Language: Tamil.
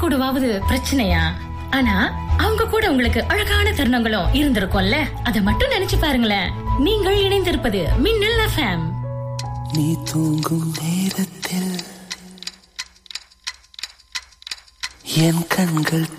கூடவாவது பிரச்சனையா? ஆனா அவங்க கூட உங்களுக்கு அழகான தருணங்களும் இருந்திருக்கும்ல. அத மட்டும் நினைச்சு பாருங்களேன். நீங்கள் இணைந்திருப்பது மின்னல் FM. நீ தூங்கும் நேரத்தில் என் கண்கள்